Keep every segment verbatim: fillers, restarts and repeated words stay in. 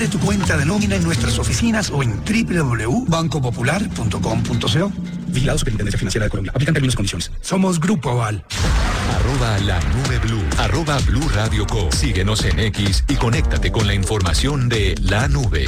Abre tu cuenta de nómina en nuestras oficinas o en doble u doble u doble u punto banco popular punto com punto co. Vigilado Superintendencia Financiera de Colombia. Aplican términos y condiciones. Somos Grupo Aval. Arroba la nube blue. Arroba Blue Radio Co. Síguenos en X y conéctate con la información de la nube.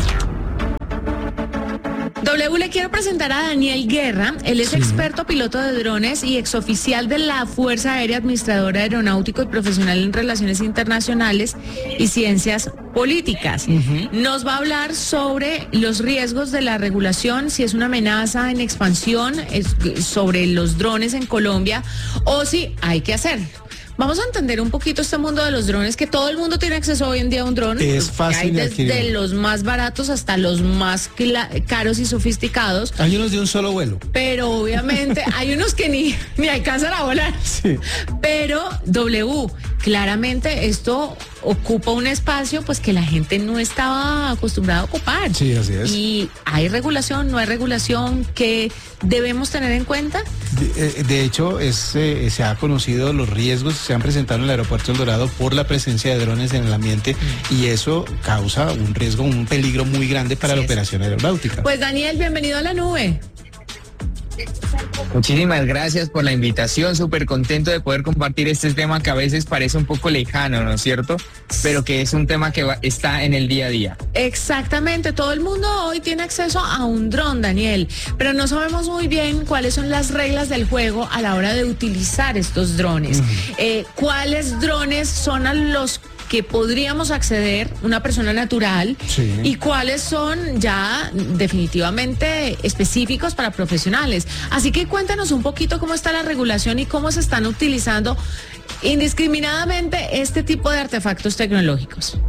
W, le quiero presentar a Daniel Guerra. Él es sí. experto piloto de drones y exoficial de la Fuerza Aérea, administrador aeronáutico y profesional en relaciones internacionales y ciencias políticas. Uh-huh. Nos va a hablar sobre los riesgos de la regulación, si es una amenaza en expansión, es, sobre los drones en Colombia o si hay que hacerlo. Vamos a entender un poquito este mundo de los drones, que todo el mundo tiene acceso hoy en día a un dron. Es fácil. Hay desde adquirir. los más baratos hasta los más caros y sofisticados. Hay unos de un solo vuelo. Pero obviamente hay unos que ni, ni alcanzan a volar. Sí. Pero W, claramente esto ocupa un espacio pues que la gente no estaba acostumbrada a ocupar. Sí, así es. Y hay regulación, no hay regulación, ¿qué debemos tener en cuenta? De, de hecho, es, eh, se ha conocido los riesgos que se han presentado en el aeropuerto El Dorado por la presencia de drones en el ambiente mm. y eso causa un riesgo, un peligro muy grande para sí, la operación aeronáutica. Pues Daniel, bienvenido a la nube. Muchísimas gracias por la invitación, súper contento de poder compartir este tema que a veces parece un poco lejano, ¿no es cierto? Pero que es un tema que va, está en el día a día. Exactamente, todo el mundo hoy tiene acceso a un dron, Daniel, pero no sabemos muy bien cuáles son las reglas del juego a la hora de utilizar estos drones. Uh-huh. Eh, ¿Cuáles drones son a los que podríamos acceder una persona natural sí. y cuáles son ya definitivamente específicos para profesionales? Así que cuéntanos un poquito cómo está la regulación y cómo se están utilizando indiscriminadamente este tipo de artefactos tecnológicos.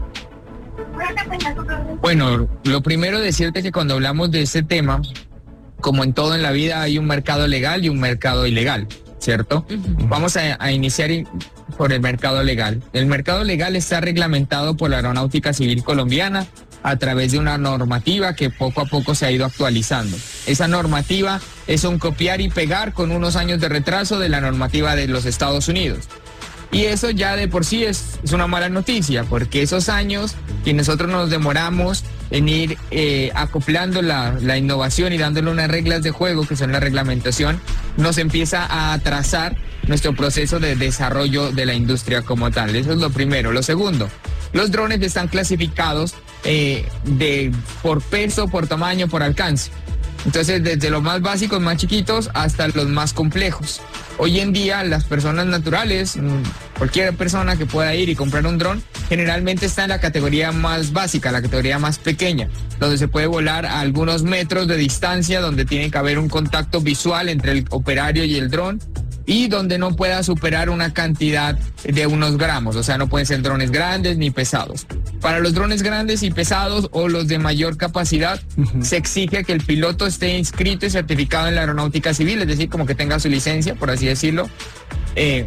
Bueno, lo primero decirte que cuando hablamos de este tema, como en todo en la vida, hay un mercado legal y un mercado ilegal, ¿cierto? Uh-huh. Vamos a, a iniciar por el mercado legal. El mercado legal está reglamentado por la Aeronáutica Civil Colombiana a través de una normativa que poco a poco se ha ido actualizando. Esa normativa es un copiar y pegar con unos años de retraso de la normativa de los Estados Unidos. Y eso ya de por sí es, es una mala noticia, porque esos años que nosotros nos demoramos en ir eh, acoplando la, la innovación y dándole unas reglas de juego, que son la reglamentación, nos empieza a atrasar nuestro proceso de desarrollo de la industria como tal. Eso es lo primero. Lo segundo, los drones están clasificados eh, de, por peso, por tamaño, por alcance. Entonces, desde los más básicos, más chiquitos, hasta los más complejos. Hoy en día, las personas naturales, cualquier persona que pueda ir y comprar un dron, generalmente está en la categoría más básica, la categoría más pequeña, donde se puede volar a algunos metros de distancia, donde tiene que haber un contacto visual entre el operario y el dron, y donde no pueda superar una cantidad de unos gramos, o sea, no pueden ser drones grandes ni pesados. Para los drones grandes y pesados o los de mayor capacidad, uh-huh. se exige que el piloto esté inscrito y certificado en la Aeronáutica Civil, es decir, como que tenga su licencia, por así decirlo, eh,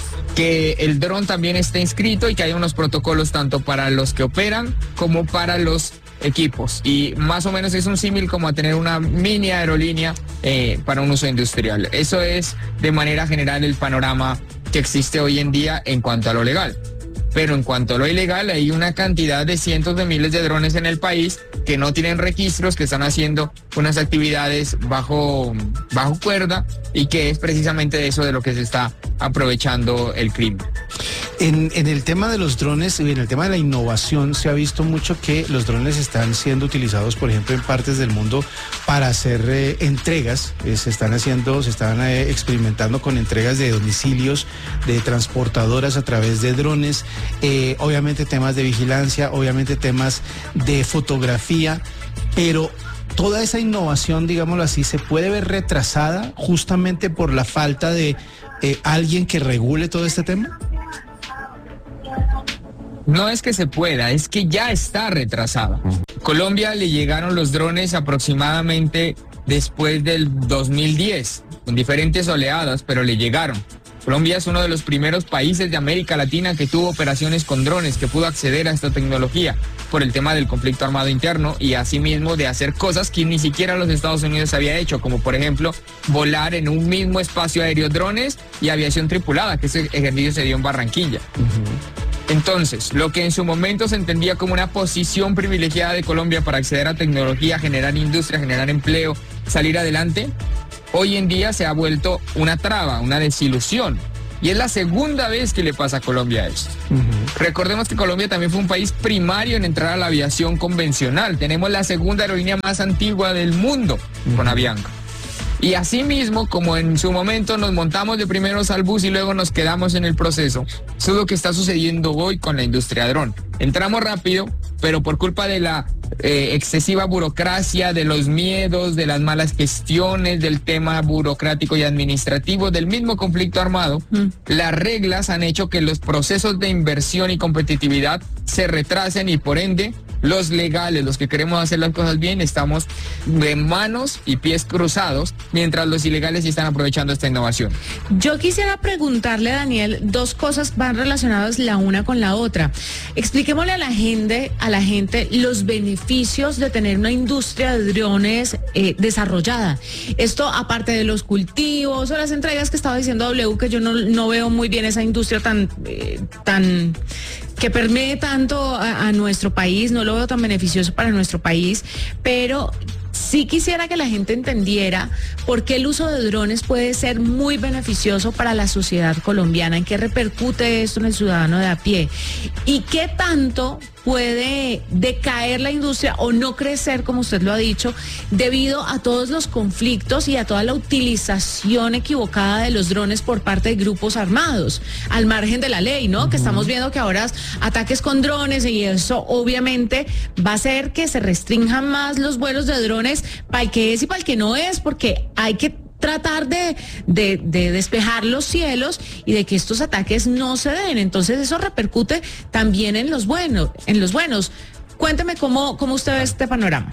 que el dron también esté inscrito y que haya unos protocolos tanto para los que operan como para los equipos, y más o menos es un símil como a tener una mini aerolínea eh, para un uso industrial. Eso es de manera general el panorama que existe hoy en día en cuanto a lo legal. Pero en cuanto a lo ilegal, hay una cantidad de cientos de miles de drones en el país que no tienen registros, que están haciendo unas actividades bajo, bajo cuerda, y que es precisamente de eso de lo que se está aprovechando el crimen. En, en el tema de los drones y en el tema de la innovación, se ha visto mucho que los drones están siendo utilizados, por ejemplo, en partes del mundo para hacer eh, entregas. Eh, se están haciendo, se están eh, experimentando con entregas de domicilios, de transportadoras a través de drones. Eh, obviamente temas de vigilancia, obviamente temas de fotografía, pero toda esa innovación, digámoslo así, se puede ver retrasada justamente por la falta de eh, alguien que regule todo este tema. No es que se pueda, es que ya está retrasada. Colombia le llegaron los drones aproximadamente después del dos mil diez, con diferentes oleadas, pero le llegaron. Colombia es uno de los primeros países de América Latina que tuvo operaciones con drones, que pudo acceder a esta tecnología por el tema del conflicto armado interno y asimismo de hacer cosas que ni siquiera los Estados Unidos había hecho, como por ejemplo volar en un mismo espacio aéreo drones y aviación tripulada, que ese ejercicio se dio en Barranquilla. Uh-huh. Entonces, lo que en su momento se entendía como una posición privilegiada de Colombia para acceder a tecnología, generar industria, generar empleo, salir adelante, hoy en día se ha vuelto una traba, una desilusión. Y es la segunda vez que le pasa a Colombia esto. Uh-huh. Recordemos que Colombia también fue un país primario en entrar a la aviación convencional. Tenemos la segunda aerolínea más antigua del mundo, uh-huh, con Avianca. Y asimismo, como en su momento nos montamos de primeros al bus y luego nos quedamos en el proceso, eso es lo que está sucediendo hoy con la industria dron. Entramos rápido, pero por culpa de la eh, excesiva burocracia, de los miedos, de las malas gestiones, del tema burocrático y administrativo, del mismo conflicto armado, mm. las reglas han hecho que los procesos de inversión y competitividad se retrasen y por ende los legales, los que queremos hacer las cosas bien, estamos de manos y pies cruzados, mientras los ilegales sí están aprovechando esta innovación. Yo quisiera preguntarle, Daniel, dos cosas van relacionadas la una con la otra. Expliquémosle a la gente, a la gente los beneficios de tener una industria de drones eh, desarrollada. Esto, aparte de los cultivos o las entregas que estaba diciendo W, que yo no, no veo muy bien esa industria tan, eh, tan que permee tanto a, a nuestro país, no lo veo tan beneficioso para nuestro país, pero sí quisiera que la gente entendiera por qué el uso de drones puede ser muy beneficioso para la sociedad colombiana, en qué repercute esto en el ciudadano de a pie y qué tanto puede decaer la industria o no crecer, como usted lo ha dicho, debido a todos los conflictos y a toda la utilización equivocada de los drones por parte de grupos armados, al margen de la ley, ¿no? Uh-huh. Que estamos viendo que ahora ataques con drones y eso obviamente va a hacer que se restrinjan más los vuelos de drones para el que es y para el que no es, porque hay que tratar de, de, de despejar los cielos y de que estos ataques no se den. Entonces eso repercute también en los buenos, en los buenos. Cuénteme cómo, cómo usted ve este panorama.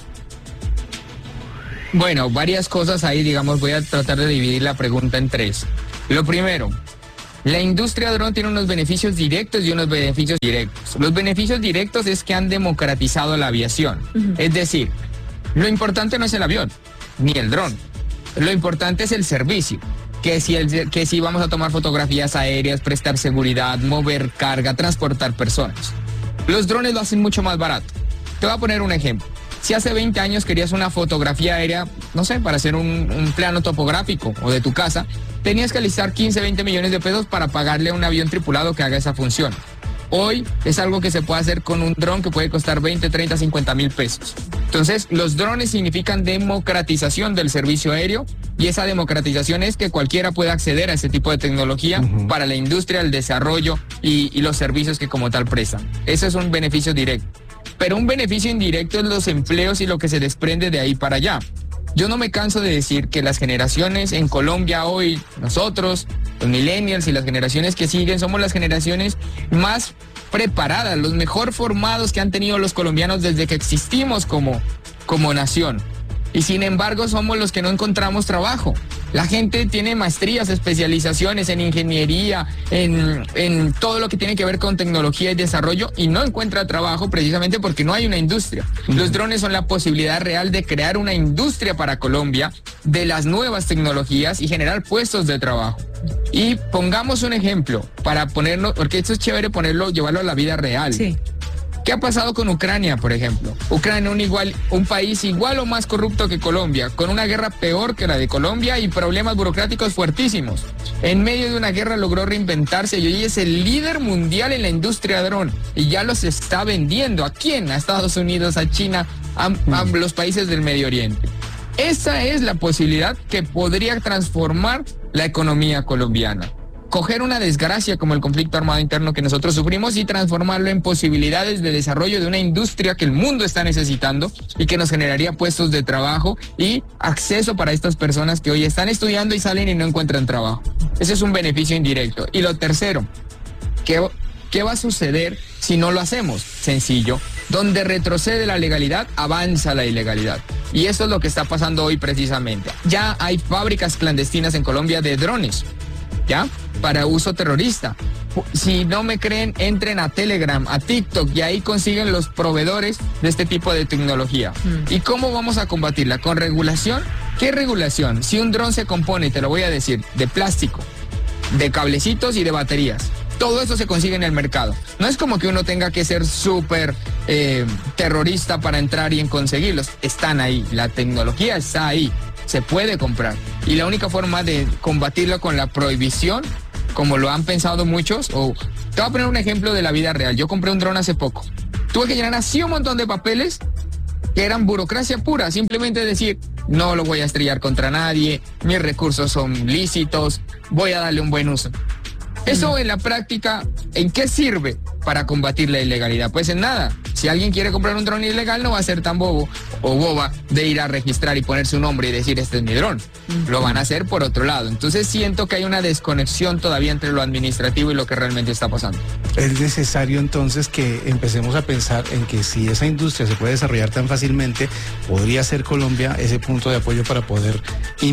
Bueno, varias cosas ahí, digamos, voy a tratar de dividir la pregunta en tres. Lo primero, la industria dron tiene unos beneficios directos y unos beneficios directos. Los beneficios directos es que han democratizado la aviación. Uh-huh. Es decir, lo importante no es el avión, ni el dron. Lo importante es el servicio, que si, el, que si vamos a tomar fotografías aéreas, prestar seguridad, mover carga, transportar personas. Los drones lo hacen mucho más barato. Te voy a poner un ejemplo. Si hace veinte años querías una fotografía aérea, no sé, para hacer un, un plano topográfico o de tu casa, tenías que alistar quince, veinte millones de pesos para pagarle a un avión tripulado que haga esa función. Hoy es algo que se puede hacer con un dron que puede costar veinte, treinta, cincuenta mil pesos. Entonces, los drones significan democratización del servicio aéreo y esa democratización es que cualquiera pueda acceder a ese tipo de tecnología uh-huh. para la industria, el desarrollo y, y los servicios que como tal prestan. Ese es un beneficio directo. Pero un beneficio indirecto es los empleos y lo que se desprende de ahí para allá. Yo no me canso de decir que las generaciones en Colombia hoy, nosotros, los millennials y las generaciones que siguen, somos las generaciones más preparadas, los mejor formados que han tenido los colombianos desde que existimos como, como nación. Y sin embargo somos los que no encontramos trabajo. La gente tiene maestrías, especializaciones en ingeniería, en, en todo lo que tiene que ver con tecnología y desarrollo y no encuentra trabajo precisamente porque no hay una industria. Los drones son la posibilidad real de crear una industria para Colombia de las nuevas tecnologías y generar puestos de trabajo. Y pongamos un ejemplo para ponerlo, porque esto es chévere ponerlo, llevarlo a la vida real. Sí. ¿Qué ha pasado con Ucrania, por ejemplo? Ucrania, un, igual, un país igual o más corrupto que Colombia, con una guerra peor que la de Colombia y problemas burocráticos fuertísimos. En medio de una guerra logró reinventarse y hoy es el líder mundial en la industria dron y ya los está vendiendo. ¿A quién? A Estados Unidos, a China, a, a los países del Medio Oriente. Esa es la posibilidad que podría transformar la economía colombiana. Coger una desgracia como el conflicto armado interno que nosotros sufrimos y transformarlo en posibilidades de desarrollo de una industria que el mundo está necesitando y que nos generaría puestos de trabajo y acceso para estas personas que hoy están estudiando y salen y no encuentran trabajo. Ese es un beneficio indirecto. Y lo tercero, ¿qué, qué va a suceder si no lo hacemos? Sencillo. Donde retrocede la legalidad, avanza la ilegalidad. Y eso es lo que está pasando hoy precisamente. Ya hay fábricas clandestinas en Colombia de drones, ¿ya? Para uso terrorista. Si no me creen, entren a Telegram, a TikTok y ahí consiguen los proveedores de este tipo de tecnología. Mm. ¿Y cómo vamos a combatirla? ¿Con regulación? ¿Qué regulación? Si un dron se compone, te lo voy a decir, de plástico, de cablecitos y de baterías. Todo eso se consigue en el mercado. No es como que uno tenga que ser súper eh, terrorista para entrar y en conseguirlos. Están ahí, la tecnología está ahí, se puede comprar. Y la única forma de combatirlo con la prohibición, como lo han pensado muchos, o te voy a poner un ejemplo de la vida real. Yo compré un dron hace poco. Tuve que llenar así un montón de papeles que eran burocracia pura, simplemente decir, no lo voy a estrellar contra nadie, mis recursos son lícitos, voy a darle un buen uso. Eso en la práctica, ¿en qué sirve para combatir la ilegalidad? Pues en nada. Si alguien quiere comprar un dron ilegal, no va a ser tan bobo o boba de ir a registrar y poner su nombre y decir, este es mi dron. Lo van a hacer por otro lado. Entonces siento que hay una desconexión todavía entre lo administrativo y lo que realmente está pasando. Es necesario entonces que empecemos a pensar en que si esa industria se puede desarrollar tan fácilmente, podría ser Colombia ese punto de apoyo para poder